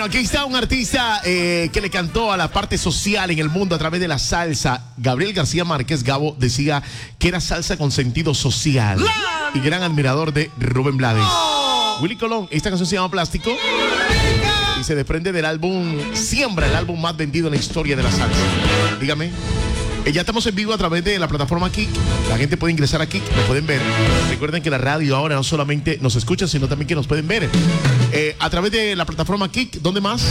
Aquí está un artista que le cantó a la parte social en el mundo a través de la salsa. Gabriel García Márquez, Gabo, decía que era salsa con sentido social y gran admirador de Rubén Blades. Willy Colón, esta canción se llama Plástico y se desprende del álbum Siembra, el álbum más vendido en la historia de la salsa. Dígame. Ya estamos en vivo a través de la plataforma Kik. La gente puede ingresar a Kik, lo pueden ver. Recuerden que la radio ahora no solamente nos escucha, sino también que nos pueden ver. A través de la plataforma Kik, ¿dónde más?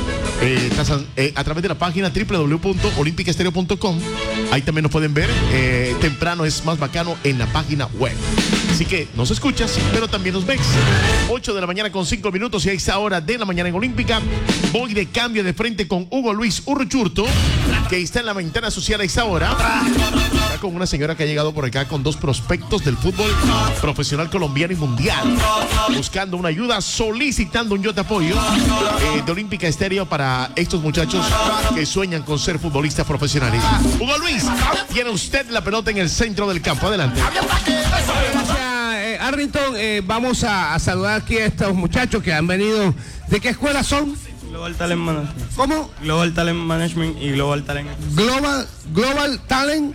A través de la página www.olympicaestereo.com. Ahí también nos pueden ver. Temprano es más bacano en la página web. Así que nos escuchas, pero también nos ves. 8 de la mañana con 5 minutos y a esta hora de la mañana en Olímpica. Voy de cambio de frente con Hugo Luis Urruchurto, que está en la ventana social a esta hora. Está con una señora que ha llegado por acá con 2 prospectos del fútbol profesional colombiano y mundial, buscando una ayuda, solicitando un yo te apoyo de Olímpica Estéreo para estos muchachos que sueñan con ser futbolistas profesionales. Hugo Luis, tiene usted la pelota en el centro del campo. Adelante. Arlington, vamos a saludar aquí a estos muchachos que han venido. ¿De qué escuela son? Global Talent Management. ¿Cómo? Global Talent Management y Global Talent. Global Talent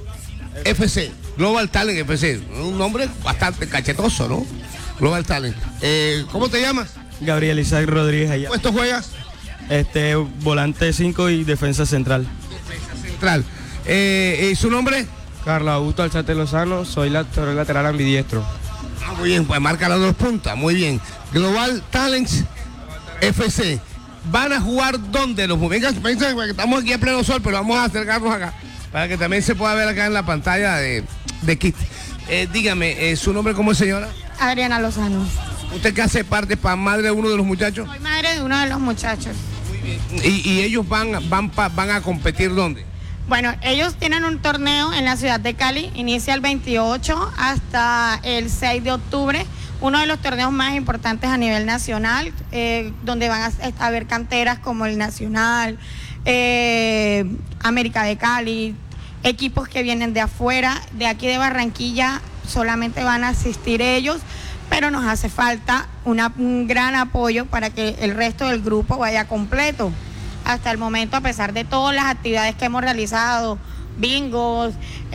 FC. Global Talent FC. Un nombre bastante cachetoso, ¿no? Global Talent. ¿Cómo te llamas? Gabriel Isaac Rodríguez allá. ¿Cuánto juegas? Volante 5 y defensa central. Defensa central. ¿Y su nombre? Carlos Augusto Alzate Lozano, soy lateral ambidiestro. Muy bien, pues marca las 2 puntas, muy bien. Global Talents FC. ¿Van a jugar dónde los muchachos? Piensan que estamos aquí a pleno sol, pero vamos a acercarnos acá para que también se pueda ver acá en la pantalla de Kit. Dígame, ¿su nombre cómo es, señora? Adriana Lozano. ¿Usted qué hace parte para madre de uno de los muchachos? Soy madre de uno de los muchachos. Muy bien. ¿Y ellos van a competir dónde? Bueno, ellos tienen un torneo en la ciudad de Cali, inicia el 28 hasta el 6 de octubre, uno de los torneos más importantes a nivel nacional, donde van a haber canteras como el Nacional, América de Cali, equipos que vienen de afuera, de aquí de Barranquilla solamente van a asistir ellos, pero nos hace falta un gran apoyo para que el resto del grupo vaya completo. Hasta el momento, a pesar de todas las actividades que hemos realizado, bingos,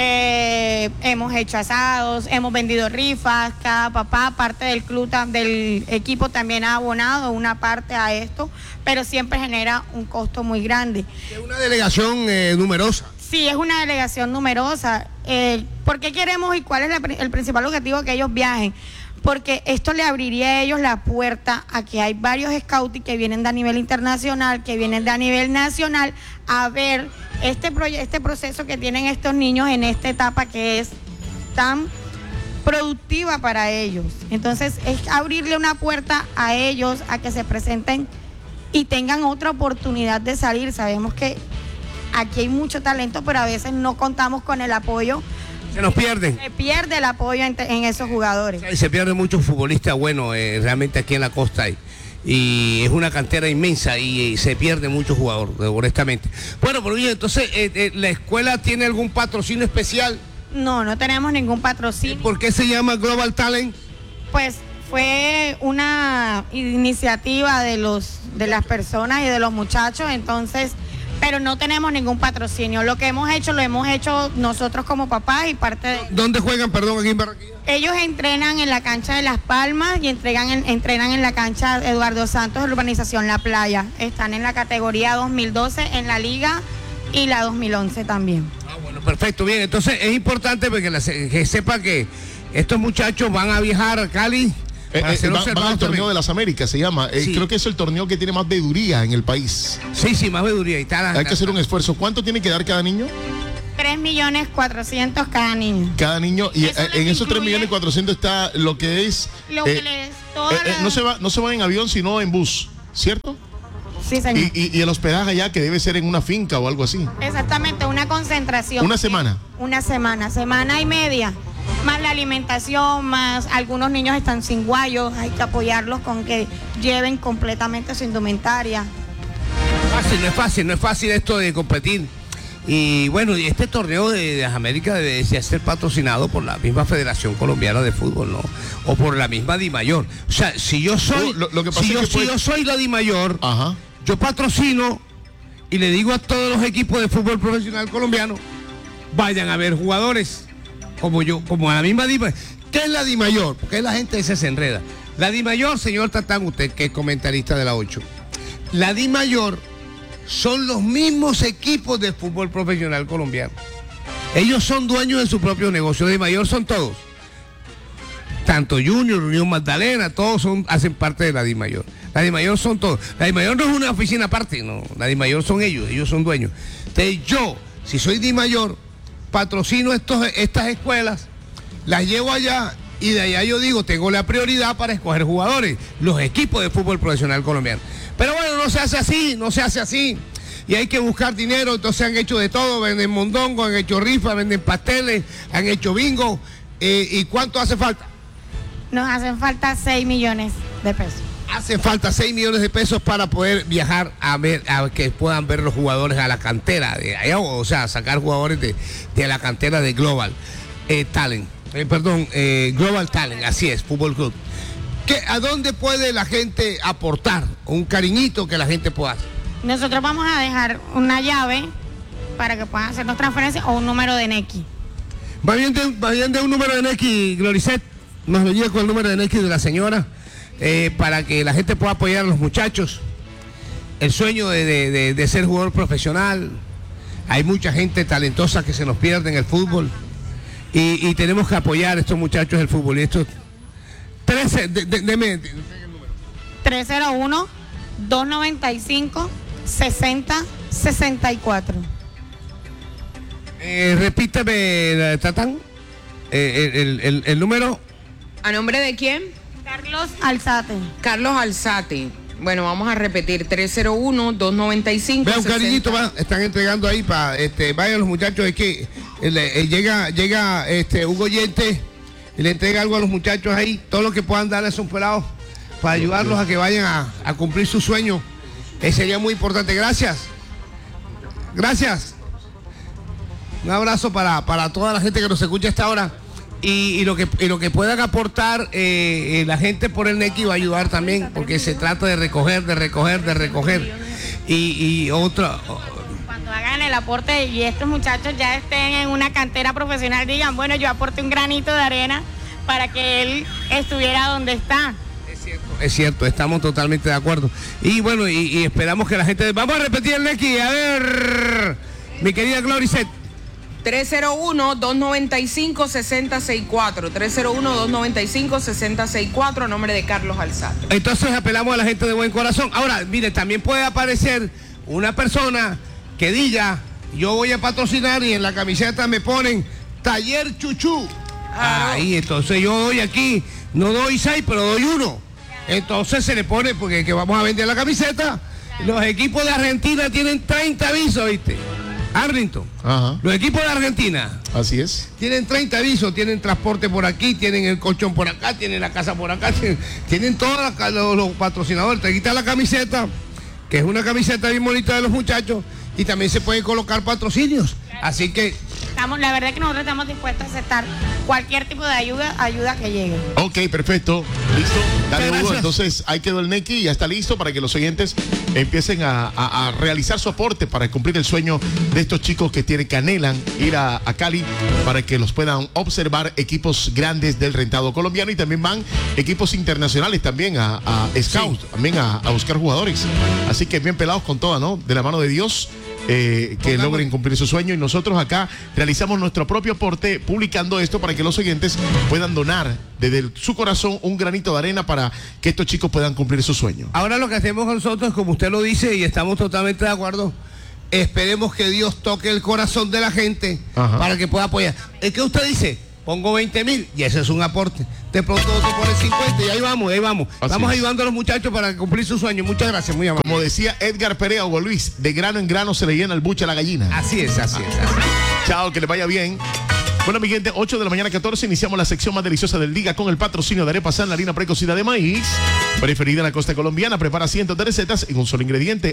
hemos hecho asados, hemos vendido rifas, cada papá, parte del club, del equipo también ha abonado una parte a esto, pero siempre genera un costo muy grande. ¿Es una delegación numerosa? Sí, es una delegación numerosa. ¿Por qué queremos y cuál es el principal objetivo que ellos viajen? Porque esto le abriría a ellos la puerta a que hay varios scouts que vienen de a nivel internacional, que vienen de a nivel nacional, a ver este proceso que tienen estos niños en esta etapa que es tan productiva para ellos. Entonces, es abrirle una puerta a ellos, a que se presenten y tengan otra oportunidad de salir. Sabemos que aquí hay mucho talento, pero a veces no contamos con el apoyo. Se nos pierden. Se pierde el apoyo en esos jugadores. Se pierden muchos futbolistas buenos realmente aquí en la costa. Y es una cantera inmensa y se pierde muchos jugadores, honestamente. Bueno, pero bien, entonces, ¿la escuela tiene algún patrocinio especial? No tenemos ningún patrocinio. ¿Por qué se llama Global Talent? Pues fue una iniciativa de las personas y de los muchachos, entonces... pero no tenemos ningún patrocinio. Lo que hemos hecho, lo hemos hecho nosotros como papás y parte de... ¿Dónde juegan, perdón, aquí en Barranquilla? Ellos entrenan en la cancha de Las Palmas y entrenan en la cancha Eduardo Santos de la urbanización La Playa. Están en la categoría 2012 en la liga y la 2011 también. Ah, bueno, perfecto, bien. Entonces es importante que sepa que estos muchachos van a viajar a Cali. Van al torneo de las Américas, se llama. Sí. Creo que es el torneo que tiene más veeduría en el país. Sí, más veeduría. Hay que hacer un esfuerzo. ¿Cuánto tiene que dar cada niño? 3.400.000 cada niño. Cada niño. Y en esos 3.400.000 está lo que es... no se van en avión, sino en bus, ¿cierto? Sí, señor. Y el hospedaje allá, que debe ser en una finca o algo así. Exactamente, una concentración. ¿Una semana? Una semana y media. Más la alimentación, más algunos niños están sin guayos, hay que apoyarlos con que lleven completamente su indumentaria. No es fácil esto de competir. Y bueno, y este torneo de las Américas debe ser patrocinado por la misma Federación Colombiana de Fútbol, ¿no? O por la misma DIMAYOR. O sea, si yo soy, Lo que pasa si es que si yo soy la DIMAYOR, Ajá. yo patrocino y le digo a todos los equipos de fútbol profesional colombiano, vayan a ver jugadores como a la misma DIMAYOR. ¿Qué es la DIMAYOR? Porque la gente se enreda. La DIMAYOR, señor Tatán, usted que es comentarista de la 8, la DIMAYOR son los mismos equipos de fútbol profesional colombiano. Ellos son dueños de su propio negocio. La DIMAYOR son todos. Tanto Junior, Unión Magdalena, todos hacen parte de la DIMAYOR. La DIMAYOR son todos. La DIMAYOR no es una oficina aparte, no. La DIMAYOR son ellos son dueños. Entonces yo, si soy DIMAYOR, patrocino estas escuelas, las llevo allá y de allá yo digo, tengo la prioridad para escoger jugadores, los equipos de fútbol profesional colombiano. Pero bueno, no se hace así. Y hay que buscar dinero, entonces han hecho de todo, venden mondongo, han hecho rifas, venden pasteles, han hecho bingo. ¿Y cuánto hace falta? Nos hacen falta 6 millones de pesos. Hace falta 6 millones de pesos para poder viajar a que puedan ver los jugadores a la cantera, o sea, sacar jugadores de la cantera de Global Talent. Global Talent, así es, Fútbol Club. ¿A dónde puede la gente aportar? Un cariñito que la gente pueda hacer. Nosotros vamos a dejar una llave para que puedan hacernos transferencias o un número de NECI. Va bien de un número de NECI, Gloricet. Nos venía con el número de NECI de la señora, para que la gente pueda apoyar a los muchachos. El sueño de ser jugador profesional. Hay mucha gente talentosa que se nos pierde en el fútbol. Y tenemos que apoyar a estos muchachos del fútbol. Y estos 13, deme 301-295-6064. Repíteme, Tatán, el número. ¿A nombre de quién? Carlos Alzate. Carlos Alzate. Bueno, vamos a repetir, 301-295. Vea, un cariñito, están entregando ahí para, vayan los muchachos, es que llega un oyente y le entrega algo a los muchachos ahí, todo lo que puedan darles un pelado para ayudarlos a que vayan a cumplir su sueño. Sería muy importante. Gracias. Un abrazo para toda la gente que nos escucha hasta ahora. Y lo que puedan aportar la gente por el NECI va a ayudar también, porque se trata de recoger. Y otra. Cuando hagan el aporte y estos muchachos ya estén en una cantera profesional, digan, bueno, yo aporté un granito de arena para que él estuviera donde está. Es cierto, estamos totalmente de acuerdo. Y bueno, y esperamos que la gente. Vamos a repetir el NECI, a ver, mi querida Gloricet. 301-295-6064. 301-295-6064, a nombre de Carlos Alzate. Entonces apelamos a la gente de buen corazón. Ahora, mire, también puede aparecer una persona que diga, yo voy a patrocinar y en la camiseta me ponen Taller Chuchú. Ahí, entonces yo doy aquí, no doy 6, pero doy 1. Entonces se le pone, porque que vamos a vender la camiseta. Los equipos de Argentina tienen 30 avisos, ¿viste? Arlington. Ajá. Los equipos de Argentina. Así es. Tienen 30 avisos, tienen transporte por aquí, tienen el colchón por acá, tienen la casa por acá, tienen todos los patrocinadores. Te quitan la camiseta, que es una camiseta bien bonita de los muchachos, y también se pueden colocar patrocinios. Así que la verdad es que nosotros estamos dispuestos a aceptar cualquier tipo de ayuda que llegue. Ok, perfecto. Listo. Dale, Hugo. Hugo. Entonces, ahí quedó el NECI y ya está listo para que los oyentes empiecen a realizar su aporte para cumplir el sueño de estos chicos que anhelan ir a Cali para que los puedan observar equipos grandes del rentado colombiano, y también van equipos internacionales también a Scouts, sí, también a buscar jugadores. Así que bien pelados con toda, ¿no? De la mano de Dios. Que logren cumplir su sueño, y nosotros acá realizamos nuestro propio aporte publicando esto para que los oyentes puedan donar desde su corazón un granito de arena para que estos chicos puedan cumplir su sueño. Ahora lo que hacemos nosotros, como usted lo dice, y estamos totalmente de acuerdo, esperemos que Dios toque el corazón de la gente. Ajá. Para que pueda apoyar. Es que usted dice, pongo 20,000 y ese es un aporte. De pronto otro pone 50 y ahí vamos. Estamos ayudando a los muchachos para cumplir su sueño. Muchas gracias, muy amable. Como decía Edgar Perea, Hugo Luis, de grano en grano se le llena el buche a la gallina. Así es. Chao, que les vaya bien. Bueno, mi gente, 8 de la mañana 14, iniciamos la sección más deliciosa del día con el patrocinio de Arepa San, la harina precocida de maíz, preferida en la costa colombiana. Prepara cientos de recetas en un solo ingrediente.